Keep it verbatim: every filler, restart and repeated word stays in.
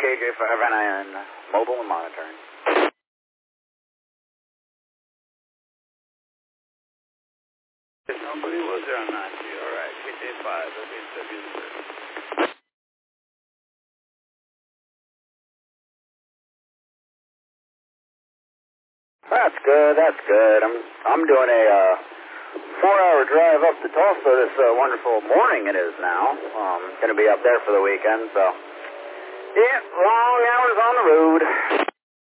K J five nine, mobile and monitoring. Nobody was there on nine three. All right, K J five, W W zero. That's good, that's good. I'm I'm doing a uh, four-hour drive up to Tulsa this uh, wonderful morning it is now. Um, going to be up there for the weekend, so yeah, long hours on the road.